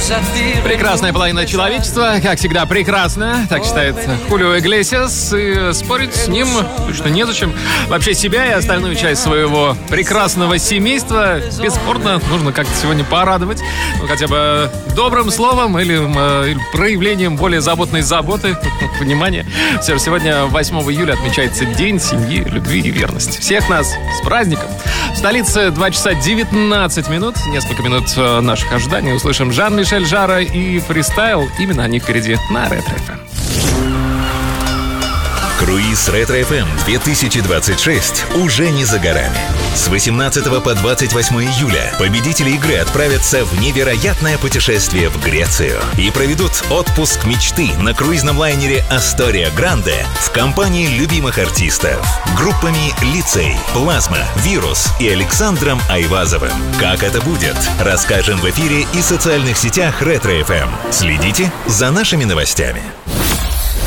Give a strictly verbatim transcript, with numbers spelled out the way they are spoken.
Прекрасная половина человечества, как всегда, прекрасна, так считает Хулио Иглесиас, и спорить с ним точно незачем. Вообще себя и остальную часть своего прекрасного семейства бесспорно нужно как-то сегодня порадовать. Ну, хотя бы добрым словом или, или проявлением более заботной заботы, внимания. Все же сегодня, восьмого июля, отмечается День семьи, любви и верности. Всех нас с праздником! В столице два часа девятнадцать минут. Несколько минут наших ожиданий. Услышим Жан-Мишель Жарра и фристайл. Именно они впереди на Ретро-эф эм. Круиз Ретро-эф эм две тысячи двадцать шесть уже не за горами. С восемнадцатого по двадцать восьмое июля победители игры отправятся в невероятное путешествие в Грецию и проведут отпуск мечты на круизном лайнере Астория Гранде в компании любимых артистов группами Лицей, Плазма, Вирус и Александром Айвазовым. Как это будет, расскажем в эфире и социальных сетях Ретро-эф эм. Следите за нашими новостями.